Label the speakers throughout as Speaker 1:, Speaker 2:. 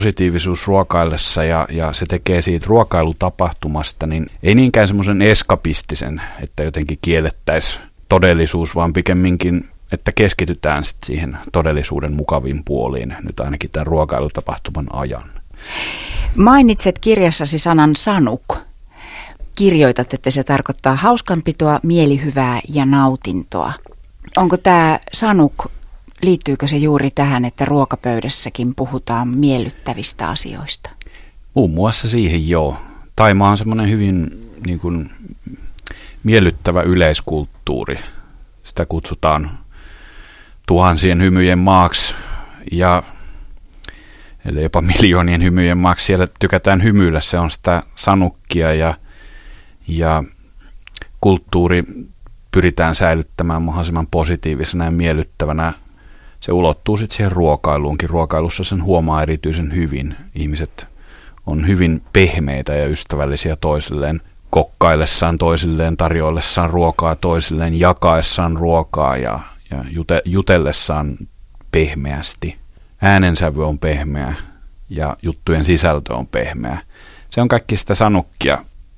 Speaker 1: positiivisuus ruokaillessa ja se tekee siitä ruokailutapahtumasta, niin ei niinkään semmoisen eskapistisen, että jotenkin kiellettäisiin todellisuus, vaan pikemminkin, että keskitytään sitten siihen todellisuuden mukaviin puoliin, nyt ainakin tämän ruokailutapahtuman ajan.
Speaker 2: Mainitset kirjassasi sanan sanuk. Kirjoitat, että se tarkoittaa hauskanpitoa, mielihyvää ja nautintoa. Onko tämä sanuk, liittyykö se juuri tähän, että ruokapöydässäkin puhutaan miellyttävistä asioista?
Speaker 1: Muun muassa siihen joo. Thaimaa on semmoinen hyvin niin kuin, miellyttävä yleiskulttuuri. Sitä kutsutaan tuhansien hymyjen maaksi eli jopa miljoonien hymyjen maaksi. Siellä tykätään hymyillä, se on sitä sanukkia ja kulttuuri pyritään säilyttämään mahdollisimman positiivisena ja miellyttävänä. Se ulottuu sitten siihen ruokailuunkin. Ruokailussa sen huomaa erityisen hyvin. Ihmiset on hyvin pehmeitä ja ystävällisiä toisilleen, kokkaillessaan toisilleen, tarjoillessaan ruokaa toisilleen, jakaessaan ruokaa ja jutellessaan pehmeästi. Äänensävy on pehmeä ja juttujen sisältö on pehmeä. Se on kaikki sitä sanukkia.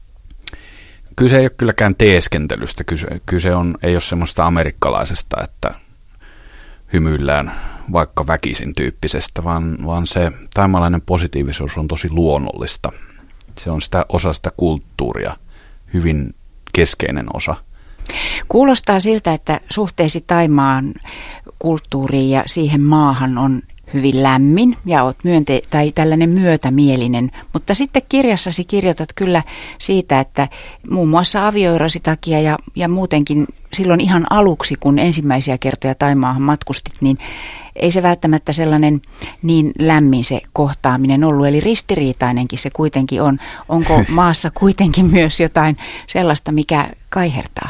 Speaker 1: Kyse ei ole kylläkään teeskentelystä. Kyse ei ole semmoista amerikkalaisesta, että hymyillään vaikka väkisin tyyppisestä, vaan se thaimaalainen positiivisuus on tosi luonnollista. Se on osa sitä kulttuuria, hyvin keskeinen osa.
Speaker 2: Kuulostaa siltä, että suhteesi Thaimaan kulttuuriin ja siihen maahan on hyvin lämmin ja olet tai tällainen myötämielinen, mutta sitten kirjassasi kirjoitat kyllä siitä, että muun muassa avioerosi takia ja muutenkin silloin ihan aluksi, kun ensimmäisiä kertoja Thaimaahan matkustit, niin ei se välttämättä sellainen niin lämmin se kohtaaminen ollut, eli ristiriitainenkin se kuitenkin on. Onko maassa kuitenkin myös jotain sellaista, mikä kaihertaa?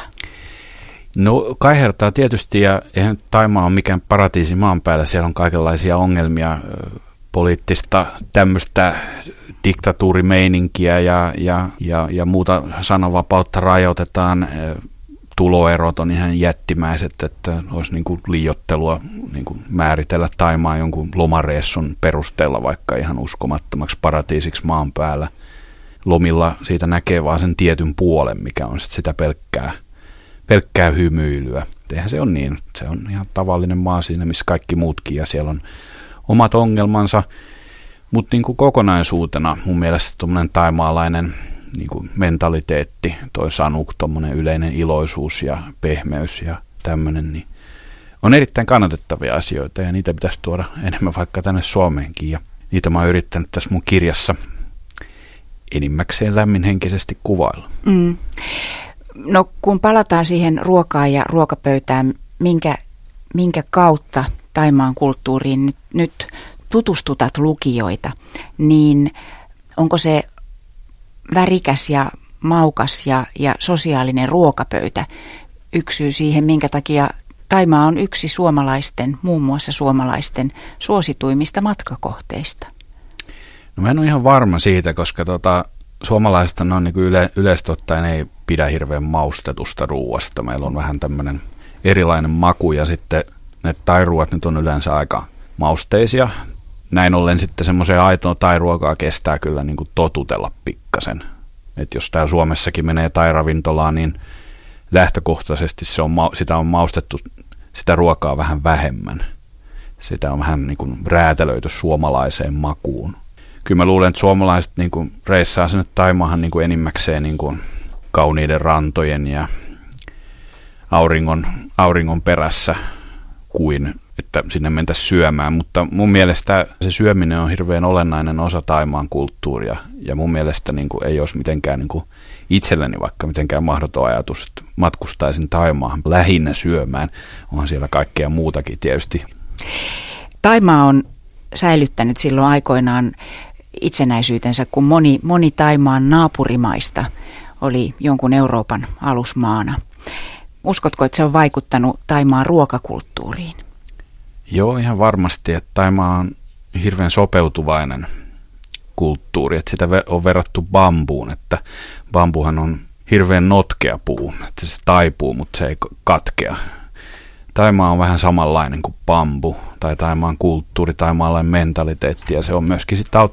Speaker 1: No kaihertaa tietysti, ja eihän Thaimaa ole mikään paratiisi maan päällä. Siellä on kaikenlaisia ongelmia, poliittista tämmöistä diktatuurimeininkiä ja muuta sananvapautta rajoitetaan. Tuloerot on ihan jättimäiset, että olisi niin kuin liioittelua niin kuin määritellä Thaimaa jonkun lomareissun perusteella vaikka ihan uskomattomaksi paratiisiksi maan päällä. Lomilla siitä näkee vaan sen tietyn puolen, mikä on sitä pelkkää hymyilyä. Eihän se on niin. Se on ihan tavallinen maa siinä, missä kaikki muutkin, ja siellä on omat ongelmansa. Mutta niin kuin kokonaisuutena mun mielestä tuommoinen thaimaalainen niin kuin mentaliteetti, toi sanuk, tuommoinen yleinen iloisuus ja pehmeys ja tämmöinen, niin on erittäin kannatettavia asioita, ja niitä pitäisi tuoda enemmän vaikka tänne Suomeenkin. Ja niitä mä oon yrittänyt tässä mun kirjassa enimmäkseen lämminhenkisesti kuvailla.
Speaker 2: Mm. No kun palataan siihen ruokaan ja ruokapöytään, minkä kautta Thaimaan kulttuuriin nyt tutustutat lukijoita, niin onko se värikäs ja maukas ja sosiaalinen ruokapöytä yksi syy siihen, minkä takia Thaimaa on yksi muun muassa suomalaisten suosituimmista matkakohteista?
Speaker 1: No mä en ole ihan varma siitä, koska suomalaiset on niin yleisesti ottaen ei pidä hirveän maustetusta ruuasta. Meillä on vähän tämmöinen erilainen maku, ja sitten ne thairuuat nyt on yleensä aika mausteisia. Näin ollen sitten semmoiseen aitoon thairuokaa kestää kyllä niin kuin totutella pikkasen. Että jos täällä Suomessakin menee thairavintolaan, niin lähtökohtaisesti sitä on maustettu sitä ruokaa vähän vähemmän. Sitä on vähän niin kuin räätälöity suomalaiseen makuun. Kyllä mä luulen, että suomalaiset niin kuin reissaa sinne Taimaahan niin kuin enimmäkseen niin kuin kauniiden rantojen ja auringon perässä kuin että sinne mentäisiin syömään. Mutta mun mielestä se syöminen on hirveän olennainen osa Thaimaan kulttuuria, ja mun mielestä niin kuin ei olisi mitenkään niin kuin itselleni vaikka mitenkään mahdoton ajatus, että matkustaisin Taimaahan lähinnä syömään. Onhan siellä kaikkea muutakin tietysti.
Speaker 2: Thaimaa on säilyttänyt silloin aikoinaan itsenäisyytensä, kun moni Thaimaan naapurimaista oli jonkun Euroopan alusmaana. Uskotko, että se on vaikuttanut Thaimaan ruokakulttuuriin?
Speaker 1: Joo, ihan varmasti, että Thaimaa on hirveän sopeutuvainen kulttuuri, että sitä on verrattu bambuun, että bambuhan on hirveän notkea puu, että se taipuu, mutta se ei katkea. Thaimaa on vähän samanlainen kuin bambu tai Thaimaan kulttuuri, thaimaalainen mentaliteetti ja se on myöskin sitten